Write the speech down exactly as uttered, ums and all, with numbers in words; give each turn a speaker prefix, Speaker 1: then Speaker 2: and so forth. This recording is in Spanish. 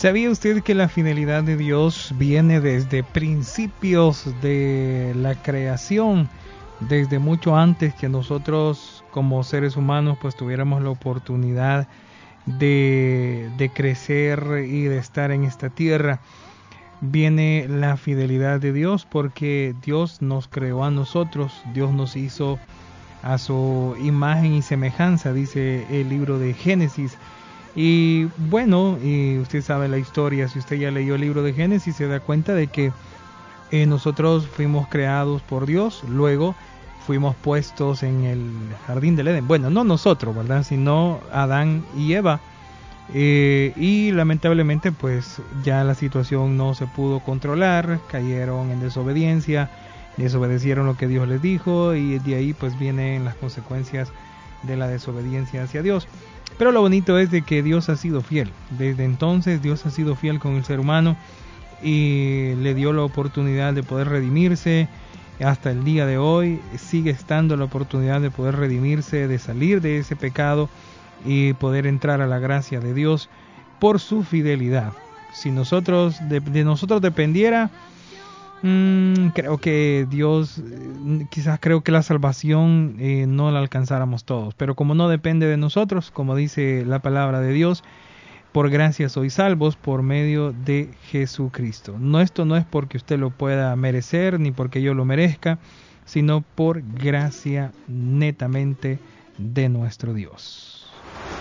Speaker 1: ¿Sabía usted que la fidelidad de Dios viene desde principios de la creación? Desde mucho antes que nosotros como seres humanos pues tuviéramos la oportunidad de, de crecer y de estar en esta tierra. Viene la fidelidad de Dios porque Dios nos creó a nosotros, Dios nos hizo a su imagen y semejanza, dice el libro de Génesis. Y bueno, y usted sabe la historia, si usted ya leyó el libro de Génesis se da cuenta de que eh, nosotros fuimos creados por Dios, luego fuimos puestos en el jardín del Edén. Bueno, no nosotros, ¿verdad? Sino Adán y Eva. Eh, y lamentablemente pues ya la situación no se pudo controlar, cayeron en desobediencia, desobedecieron lo que Dios les dijo y de ahí pues vienen las consecuencias de la desobediencia hacia Dios. Pero lo bonito es de que Dios ha sido fiel. Desde entonces Dios ha sido fiel con el ser humano y le dio la oportunidad de poder redimirse. Hasta el día de hoy sigue estando la oportunidad de poder redimirse, de salir de ese pecado y poder entrar a la gracia de Dios por su fidelidad. Si nosotros de, de nosotros dependiera, mmm, creo que Dios, quizás creo que la salvación eh, no la alcanzáramos todos. Pero como no depende de nosotros, como dice la palabra de Dios, por gracia sois salvos por medio de Jesucristo. No, esto no es porque usted lo pueda merecer ni porque yo lo merezca, sino por gracia netamente de nuestro Dios.